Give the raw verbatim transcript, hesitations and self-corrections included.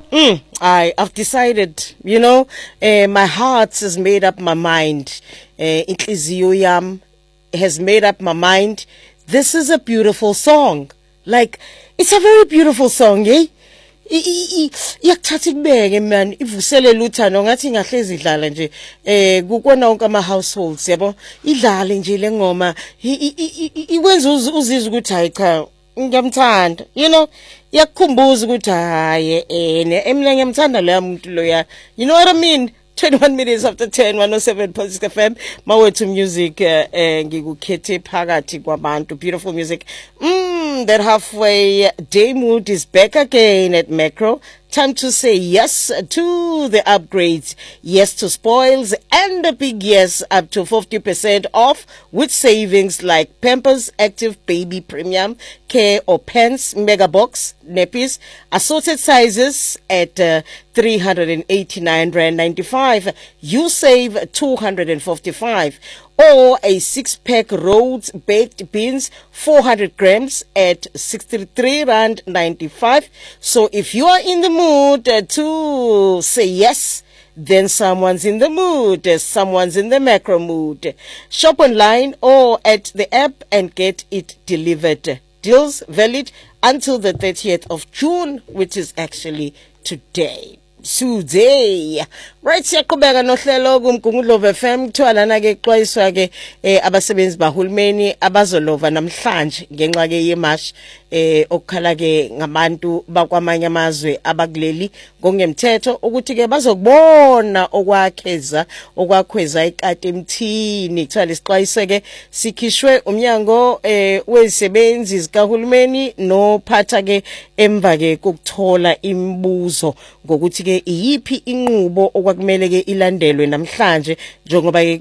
Mm, I, I've decided, you know, uh, my heart has made up my mind. Uh, Inhliziyo yam has made up my mind. This is a beautiful song. Like, it's a very beautiful song, eh? Iyakuthatha ikubeke man ivuselele uthando ngathi ngahlezi idlala nje eh kukona wonke ama households yabo idlale nje lengoma ikwenza uzizwe ukuthi hayi cha ngiyamthanda, you know, yakukhumbuza ukuthi hayi ene emina ngiyamthanda lo muntu loya, you know what I mean. twenty-one minutes after ten, one oh seven point six F M. Mawethu music eh ngikukhethe phakathi kwabantu. Beautiful music. Mm, that halfway day mood is back again at Macro. Time to say yes to the upgrades, yes to spoils, and a big yes up to fifty percent off with savings like Pampers Active Baby Premium Care or Pants Mega Box nappies, assorted sizes at uh, three hundred eighty-nine rand ninety-five. You save two hundred fifty-five. Or a six-pack Rhodes baked beans, four hundred grams at sixty-three rand ninety-five. So if you are in the mood uh, to say yes, then someone's in the mood, uh, someone's in the Macro mood. Shop online or at the app and get it delivered. Deals valid until the thirtieth of June, which is actually today. Today, right, siyaqhubeka nohlelo kumgungudlovu F M kuthiwa lana ke xwayiswa ke eh abasebenzi bahulumeni abazolova namhlanje ngenxa ke yemash eh okukhala ke ngabantu bakwamanye amazwe abakuleli ngokungemthetho ukuthi ke bazokubona okwakheza okwakhweza ikati emthini. Kuthiwa lesixwayise ke sikhishwe umnyango eh wezisebenzi zikahulumeni nophatha ke emva ke kokuthola imibuzo ngokuthi ke iyiphi inqubo okwakumele ke ilandelwe namhlanje njengoba